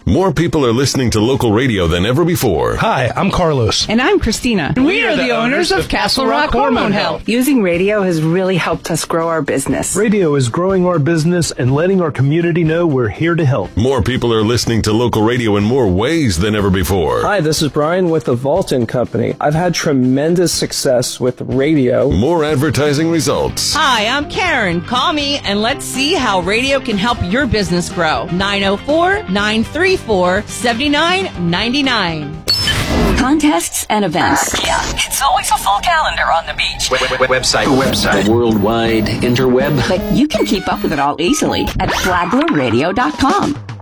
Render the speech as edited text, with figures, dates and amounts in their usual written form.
More people are listening to local radio than ever before. Hi, I'm Carlos. And I'm Christina. And we are the owners of Castle Rock Hormone Health. Using radio has really helped us grow our business. Radio is growing our business and letting our community know we're here to help. More people are listening to local radio in more ways than ever before. Hi, this is Brian with the Vaulton Company. I've had tremendous success with radio. More advertising results. Hi, I'm Karen. Call me and let's see how radio can help your business grow. 904-934-7999. Contests and events. Yeah, it's always a full calendar on the beach. Website. The worldwide interweb. But you can keep up with it all easily at flaglerradio.com.